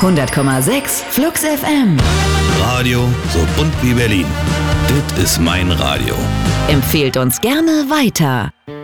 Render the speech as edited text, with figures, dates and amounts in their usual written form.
100,6 Flux FM. Radio so bunt wie Berlin. Dit ist mein Radio. Empfehlt uns gerne weiter.